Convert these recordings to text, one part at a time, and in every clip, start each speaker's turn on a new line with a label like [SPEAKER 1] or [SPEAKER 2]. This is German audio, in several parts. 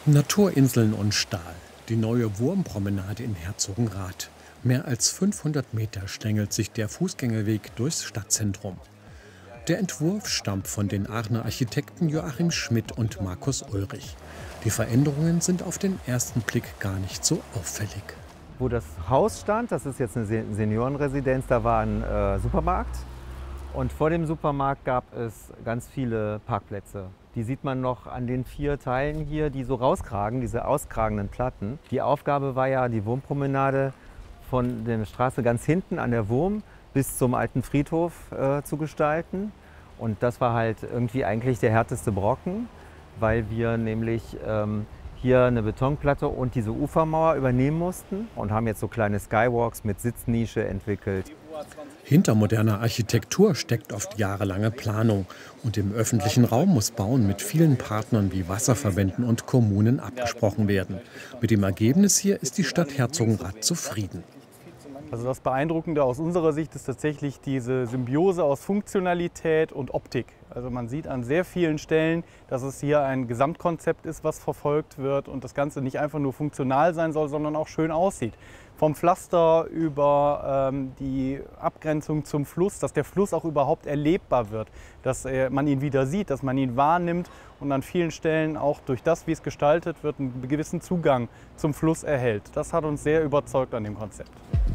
[SPEAKER 1] Naturinseln und Stahl. Die neue Wurmpromenade in Herzogenrath. Mehr als 500 Meter schlängelt sich der Fußgängerweg durchs Stadtzentrum. Der Entwurf stammt von den Aachener Architekten Joachim Schmidt und Markus Ulrich. Die Veränderungen sind auf den ersten Blick gar nicht so auffällig.
[SPEAKER 2] Wo das Haus stand, das ist jetzt eine Seniorenresidenz, da war ein Supermarkt. Und vor dem Supermarkt gab es ganz viele Parkplätze. Die sieht man noch an den 4 Teilen hier, die so rauskragen, diese auskragenden Platten. Die Aufgabe war ja, die Wurmpromenade von der Straße ganz hinten an der Wurm bis zum alten Friedhof zu gestalten. Und das war halt irgendwie eigentlich der härteste Brocken, weil wir nämlich hier eine Betonplatte und diese Ufermauer übernehmen mussten und haben jetzt so kleine Skywalks mit Sitznische entwickelt.
[SPEAKER 1] Hinter moderner Architektur steckt oft jahrelange Planung. Und im öffentlichen Raum muss Bauen mit vielen Partnern wie Wasserverbänden und Kommunen abgesprochen werden. Mit dem Ergebnis hier ist die Stadt Herzogenrath zufrieden.
[SPEAKER 3] Also das Beeindruckende aus unserer Sicht ist tatsächlich diese Symbiose aus Funktionalität und Optik. Also man sieht an sehr vielen Stellen, dass es hier ein Gesamtkonzept ist, was verfolgt wird und das Ganze nicht einfach nur funktional sein soll, sondern auch schön aussieht. Vom Pflaster über die Abgrenzung zum Fluss, dass der Fluss auch überhaupt erlebbar wird, dass man ihn wieder sieht, dass man ihn wahrnimmt und an vielen Stellen auch durch das, wie es gestaltet wird, einen gewissen Zugang zum Fluss erhält. Das hat uns sehr überzeugt an dem Konzept.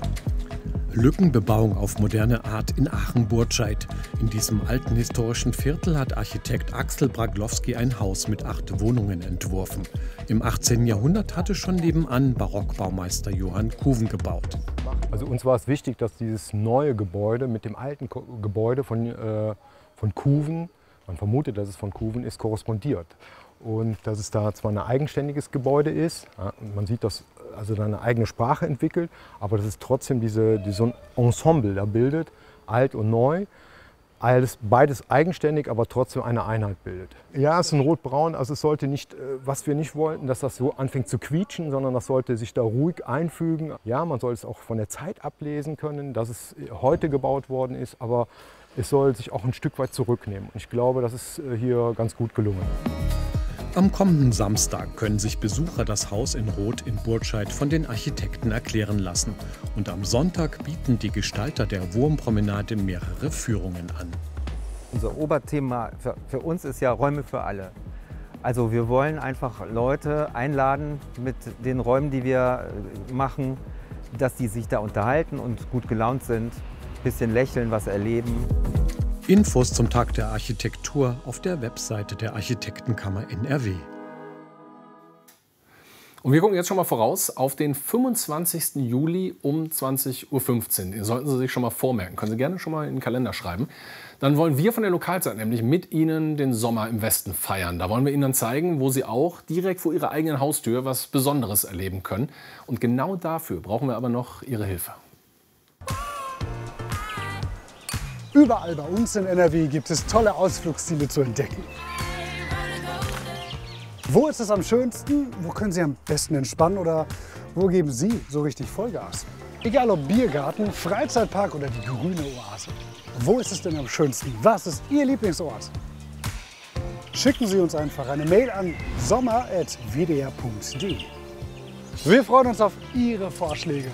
[SPEAKER 1] Lückenbebauung auf moderne Art in Aachen-Burtscheid. In diesem alten historischen Viertel hat Architekt Axel Braglowski ein Haus mit 8 Wohnungen entworfen. Im 18. Jahrhundert hatte schon nebenan Barockbaumeister Johann Kuven gebaut.
[SPEAKER 4] Also uns war es wichtig, dass dieses neue Gebäude mit dem alten Gebäude von Kuven, man vermutet, dass es von Kuven ist, korrespondiert. Und dass es da zwar ein eigenständiges Gebäude ist, ja, man sieht, dass also da eine eigene Sprache entwickelt, aber dass es trotzdem so ein Ensemble da bildet, alt und neu. Beides eigenständig, aber trotzdem eine Einheit bildet. Ja, es ist ein Rotbraun, also es sollte nicht, was wir nicht wollten, dass das so anfängt zu quietschen, sondern das sollte sich da ruhig einfügen. Ja, man soll es auch von der Zeit ablesen können, dass es heute gebaut worden ist, aber es soll sich auch ein Stück weit zurücknehmen. Und ich glaube, das ist hier ganz gut gelungen.
[SPEAKER 1] Am kommenden Samstag können sich Besucher das Haus in Roth in Burtscheid von den Architekten erklären lassen. Und am Sonntag bieten die Gestalter der Wurmpromenade mehrere Führungen an.
[SPEAKER 2] Unser Oberthema für uns ist ja Räume für alle. Also wir wollen einfach Leute einladen mit den Räumen, die wir machen, dass die sich da unterhalten und gut gelaunt sind, ein bisschen lächeln, was erleben.
[SPEAKER 1] Infos zum Tag der Architektur auf der Webseite der Architektenkammer NRW.
[SPEAKER 5] Und wir gucken jetzt schon mal voraus auf den 25. Juli um 20.15 Uhr. Den sollten Sie sich schon mal vormerken. Können Sie gerne schon mal in den Kalender schreiben. Dann wollen wir von der Lokalzeit nämlich mit Ihnen den Sommer im Westen feiern. Da wollen wir Ihnen dann zeigen, wo Sie auch direkt vor Ihrer eigenen Haustür was Besonderes erleben können. Und genau dafür brauchen wir aber noch Ihre Hilfe.
[SPEAKER 6] Überall bei uns in NRW gibt es tolle Ausflugsziele zu entdecken. Wo ist es am schönsten? Wo können Sie am besten entspannen? Oder wo geben Sie so richtig Vollgas? Egal ob Biergarten, Freizeitpark oder die grüne Oase. Wo ist es denn am schönsten? Was ist Ihr Lieblingsort? Schicken Sie uns einfach eine Mail an sommer@wdr.de. Wir freuen uns auf Ihre Vorschläge.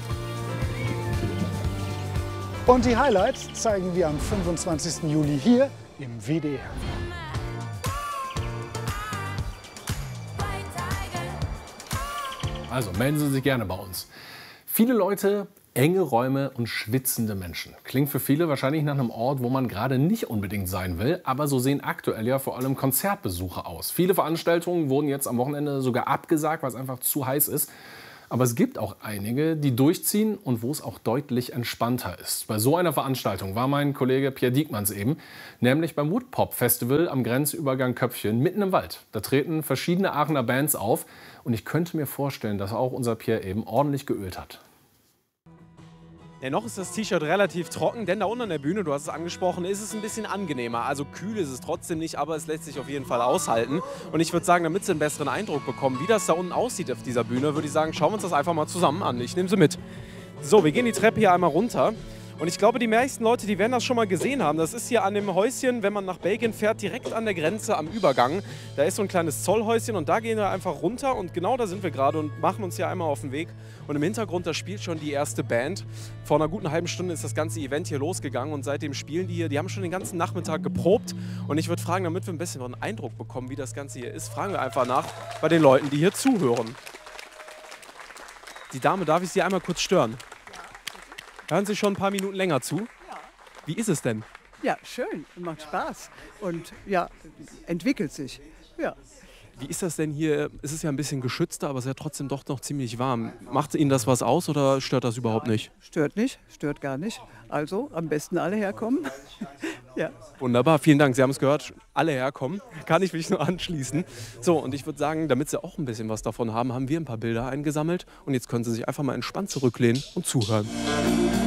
[SPEAKER 6] Und die Highlights zeigen wir am 25. Juli hier im WDR.
[SPEAKER 5] Also melden Sie sich gerne bei uns. Viele Leute, enge Räume und schwitzende Menschen. Klingt für viele wahrscheinlich nach einem Ort, wo man gerade nicht unbedingt sein will. Aber so sehen aktuell ja vor allem Konzertbesuche aus. Viele Veranstaltungen wurden jetzt am Wochenende sogar abgesagt, weil es einfach zu heiß ist. Aber es gibt auch einige, die durchziehen und wo es auch deutlich entspannter ist. Bei so einer Veranstaltung war mein Kollege Pierre Diekmanns eben, nämlich beim Woodpop Festival am Grenzübergang Köpfchen mitten im Wald. Da treten verschiedene Aachener Bands auf und ich könnte mir vorstellen, dass auch unser Pierre eben ordentlich geölt hat.
[SPEAKER 7] Dennoch ist das T-Shirt relativ trocken, denn da unten an der Bühne, du hast es angesprochen, ist es ein bisschen angenehmer. Also kühl ist es trotzdem nicht, aber es lässt sich auf jeden Fall aushalten. Und ich würde sagen, damit Sie einen besseren Eindruck bekommen, wie das da unten aussieht auf dieser Bühne, würde ich sagen, schauen wir uns das einfach mal zusammen an. Ich nehme Sie mit. So, wir gehen die Treppe hier einmal runter. Und ich glaube, die meisten Leute, die werden das schon mal gesehen haben. Das ist hier an dem Häuschen, wenn man nach Belgien fährt, direkt an der Grenze am Übergang. Da ist so ein kleines Zollhäuschen und da gehen wir einfach runter. Und genau da sind wir gerade und machen uns hier einmal auf den Weg. Und im Hintergrund, da spielt schon die erste Band. Vor einer guten halben Stunde ist das ganze Event hier losgegangen und seitdem spielen die hier. Die haben schon den ganzen Nachmittag geprobt. Und ich würde fragen, damit wir ein bisschen einen Eindruck bekommen, wie das Ganze hier ist, fragen wir einfach nach bei den Leuten, die hier zuhören. Die Dame, darf ich Sie einmal kurz stören? Hören Sie schon ein paar Minuten länger zu?
[SPEAKER 8] Ja.
[SPEAKER 7] Wie ist es denn?
[SPEAKER 8] Ja, schön, macht Spaß und ja, entwickelt sich. Ja.
[SPEAKER 7] Wie ist das denn hier? Es ist ja ein bisschen geschützter, aber es ist ja trotzdem doch noch ziemlich warm. Macht Ihnen das was aus oder stört das überhaupt nicht?
[SPEAKER 8] Stört nicht, stört gar nicht. Also am besten alle herkommen. Ja.
[SPEAKER 7] Wunderbar, vielen Dank. Sie haben es gehört, alle herkommen. Kann ich mich nur anschließen. So, und ich würde sagen, damit Sie auch ein bisschen was davon haben, haben wir ein paar Bilder eingesammelt. Und jetzt können Sie sich einfach mal entspannt zurücklehnen und zuhören.